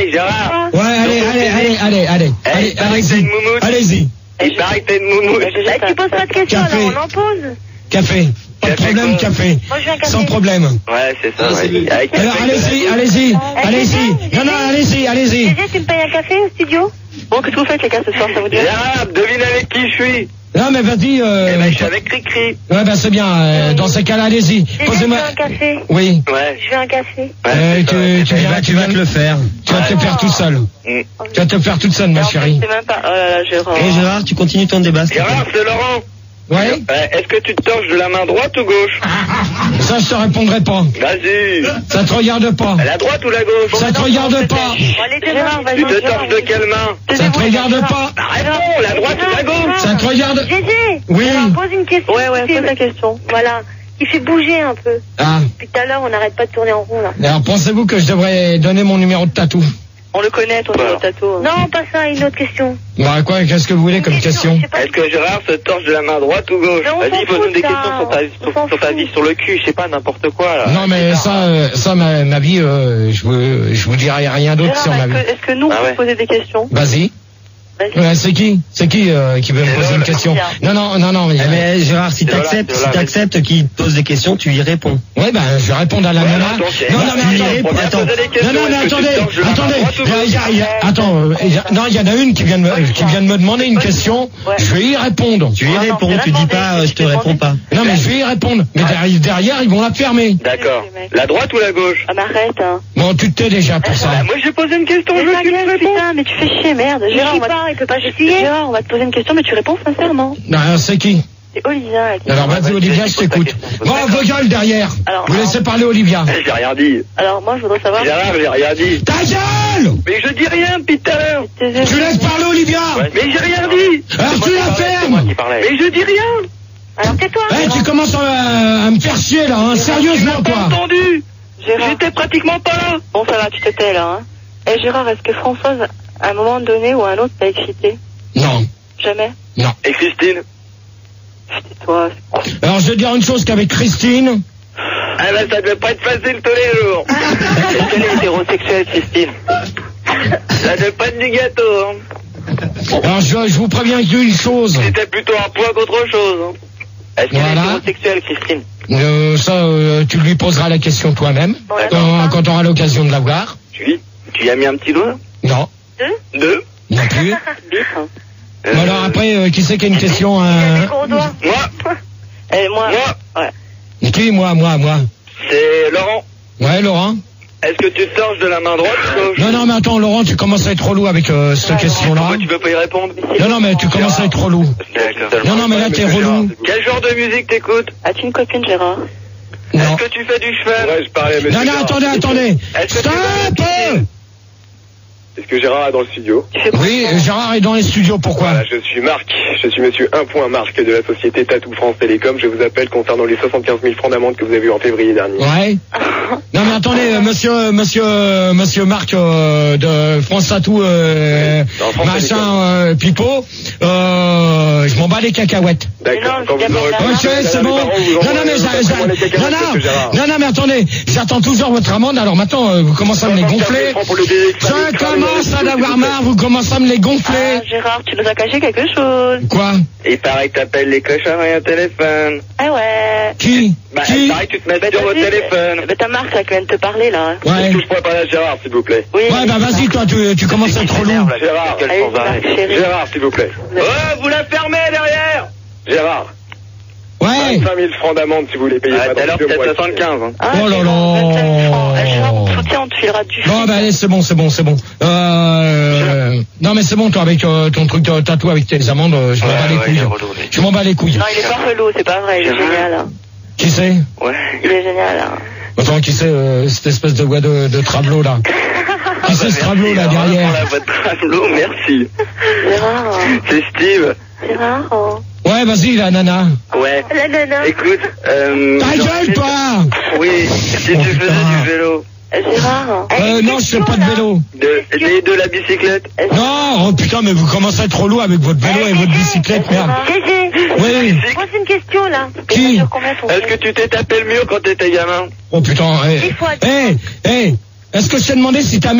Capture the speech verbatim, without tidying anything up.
Hey, Gérard. Ouais, allez, allez, allez, allez, allez. Hey, Allez, allez-y. Il paraît que t'as une moumoute. Bah, tu poses pas de questions, Café. alors on en pose. Café. Pas de Café problème, quoi café. Moi, je veux un café. Sans problème. Ouais, c'est ça, ouais. Avec Alors, café, allez-y, café. allez-y, Eh, allez-y. Gégé, Non, non, allez-y, allez-y. Gégé, tu me payes un café au studio? Bon, qu'est-ce que vous faites, les gars, ce soir, ça vous dit? Gérard, devine avec qui je suis. Non, mais vas-y. Euh... Eh ben, je suis avec Cricri. Ouais, bah c'est bien. euh, dans ces cas-là, allez-y. Gégé, je Posez-moi. veux un café. Oui. Ouais. Je veux un café. Ouais, Euh, c'est tu, ça, ouais, tu, c'est viens, ça. tu vas te le faire. Tu vas te le faire tout seul. Mm. Tu vas te le faire toute seule, ma chérie. C'est même pas, oh là là, Gérard. Et Gérard, tu continues ton débat. s'il te plaît. Gérard, c'est Laurent. Ouais. Euh, Est-ce que tu te torches de la main droite ou gauche? Ça, je te répondrai pas. Vas-y. Ça te regarde pas. La droite ou la gauche? Ça te regarde pas. Bon, allez, Gérard, vas-y. Tu te torches de quelle main? Ça te regarde pas. Bah, réponds, la droite ou la gauche? Ça te regarde. Gégé. Oui. Gérard, pose une question. Ouais, ouais, pose la question. Voilà. Qui fait bouger un peu. Ah. Depuis tout à l'heure, on n'arrête pas de tourner en rond, là. Alors, pensez-vous que je devrais donner mon numéro de tatou? On le connaît, ton numéro de tatou. Non, pas ça, une autre question. Bah, quoi, qu'est-ce que vous voulez comme question? Je sais pas. Est-ce que Gérard se torche de la main droite ou gauche? Mais on Vas-y, s'en pose-nous fout, des ça. questions sur ta, On s'en sur, sur ta fout. vie, sur le cul, je sais pas, n'importe quoi, là. Non, mais ça, euh, ça, ma, ma vie, euh, je vous, je vous dirai rien d'autre sur ma vie. Est-ce que nous, on Ah peut ouais. poser des questions? Vas-y. Vas-y. Ouais, c'est qui? C'est qui euh, qui veut me C'est poser Lol. une question? Non, non, non, non. Eh mais Gérard, si C'est voilà, t'acceptes, c'est si voilà, t'acceptes qu'il te pose des questions, tu y réponds. Ouais, ben, je vais répondre à la Ouais, nana. attends, c'est- Non, non, mais Tu y attends. réponds, attends. Non, non, mais Est-ce que tu attendez, te torches de la main attendez. droite ou Il y a- gauche? il y a- il y a- attends, euh, il y a- non, il y en a une qui vient de me, qui vient de me demander une question. Ouais. Je vais y répondre. Tu y Ah non, réponds, c'est tu la dis demandée, pas, euh, je te c'est réponds pas. Non, mais je vais y répondre. Mais derrière, derrière, ils vont la fermer. D'accord. La droite ou la gauche? Ah, mais arrête, hein. Bon, tu te tais déjà pour ça. Bah, moi, j'ai posé une question, je Mais veux ta que tu me gueule, réponds. putain, mais tu fais chier, merde. Gérard, on va pas, il peut pas essayer. Gérard, on va te poser une question, mais tu réponds sincèrement. Non, c'est qui? C'est Olivia, là, qui- Alors, vas-y, Olivia, je t'écoute. Bon, vos gueules derrière. Alors, Vous alors- laissez parler Olivia. J'ai rien dit. Alors, moi, je voudrais savoir. Gérard, j'ai rien dit. Ta gueule! Mais je dis rien depuis tout à l'heure. Tes- Tu laisses parler Olivia! Mais j'ai rien dit. Alors, tu la fermes! Mais je dis rien. Alors, tais-toi. Eh, tu commences à, à me faire chier, là, hein, sérieusement, Pas toi. entendu. Gérard. J'étais pratiquement pas là. Bon, ça va, tu te tais, là, hein. Eh, Gérard, est-ce que Françoise, à un moment donné ou à un autre, t'a excité? Non, Jamais? non. Et Christine? Toi, Alors, je vais dire une chose qu'avec Christine, Ah ben, ça devait pas être facile tous les jours. Est-ce qu'elle est hétérosexuelle, Christine? Ça devait pas être du gâteau, hein. alors je, je vous préviens qu'une chose. C'était plutôt un poids qu'autre chose, hein. Est-ce qu'elle Voilà. est hétérosexuelle, Christine? Euh, ça, euh, tu lui poseras la question toi-même, Ouais, quand, d'accord. quand tu auras l'occasion de la voir. Tu Tu y as mis un petit doigt? Non, deux? Deux? non plus. Bip, hein. Euh, Bon, alors après, euh, qui c'est qui a une question? Il a Euh... des gros doigts. Moi? Eh, moi. Moi? Ouais. Qui? Moi, moi, moi. C'est Laurent. Ouais, Laurent? Est-ce que tu te torches de la main droite ou gauche? Non, non, mais attends, Laurent, tu commences à être relou avec euh, cette question-là. Pourquoi tu peux pas y répondre? Non, non, mais tu commences à être relou. D'accord. Non, non, mais là, t'es relou. Quel genre de musique t'écoutes? As-tu une copine, Gérard? Non. Est-ce que tu fais du cheval? Ouais, je parlais à monsieur Non, non, Gérard. attendez, attendez. Est-ce que tu Stop! fais du Est-ce que Gérard est dans le studio? Tu fais quoi? Oui, Gérard est dans les studios, pourquoi? Voilà, je suis Marc. Je suis monsieur un point Marc de la société Tatou France Télécom. Je vous appelle concernant les soixante-quinze mille francs d'amende que vous avez eu en février dernier. Ouais. Non, mais attendez, euh, monsieur, monsieur, euh, monsieur Marc euh, de France Tatou, euh, Non, France machin, Télécom. euh, Pipo, euh, je m'en bats les cacahuètes. Mais D'accord. non, Quand je vous aurez t'appelle Ok, Gérard. c'est bon. Non, non, mais j'a- j'a- non, non, non, non, mais attendez, j'attends toujours votre amende. Alors maintenant, euh, vous commencez à me les gonfler. Je commence à en avoir marre. Vous commencez à me les Ah, gonfler. Gérard, tu nous as caché quelque chose. Quoi? Il paraît que t'appelles les cochons et un téléphone. Ah ouais. Qui? Bah, Qui? il paraît que tu te mets Bah, sur t'as votre vu, téléphone. Bah, ta marque, là, qui vient de te parler, là. Ouais. Est-ce que je pourrais parler à Gérard, s'il vous plaît? Oui. Ouais, bah vas-y, toi, tu, tu commences à être relou. Gérard. Allez, Marc, chérie. Gérard, s'il vous plaît. Oh, vous la fermez derrière! Gérard. Ouais. vingt mille francs d'amende si vous voulez payer. Ah, pas tout à l'heure, dans deux c'était mois. soixante-quinze. Hein. Ah, Oh là Gérard, là. vingt-cinq francs. Eh, Gérard, on te soutient, on te filera du Bon, bah allez, c'est bon, c'est bon, c'est bon. Euh, non, mais c'est bon, toi, avec euh, ton truc de tatou, avec tes amendes, euh, je m'en Ouais, bats les ouais, il est couilles. relou, lui. Je m'en bats les couilles. Non, il est pas relou, c'est pas vrai, il est Gérard. génial. Hein. Qui c'est? Ouais. Il est génial. Hein. Attends, qui c'est, euh, cette espèce de voix de, de travelot, là? Qui c'est ce travelot, là, derrière? La voix de Travelot, merci. Gérard, hein. C'est Steve. Gérard. Hein. Ouais, vas-y, la nana. Ouais. La nana. Écoute, euh... Ta gueule, toi! Oui, si tu Oh, faisais putain. du vélo. Gérard. Hein. Euh, non, je fais pas de vélo. De, et de la bicyclette. Non, oh putain, mais vous commencez à être relou avec votre vélo et votre bicyclette, merde. Gégé. Oui. Pose une question, là. Qui? Il mesure combien ton Est-ce que tu t'es tapé le mur quand t'étais gamin? Oh putain, eh. Dix fois, dix Eh, eh, est-ce que je t'ai demandé si ta